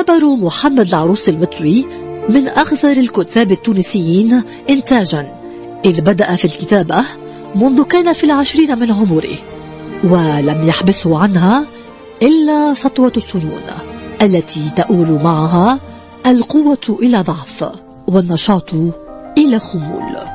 يعتبر محمد العروس المطوي من أخزر الكتاب التونسيين إنتاجا، إذ بدأ في الكتابة منذ كان في 20 من عمره، ولم يحبسه عنها إلا سطوة السنون التي تؤول معها القوة إلى ضعف والنشاط إلى خمول.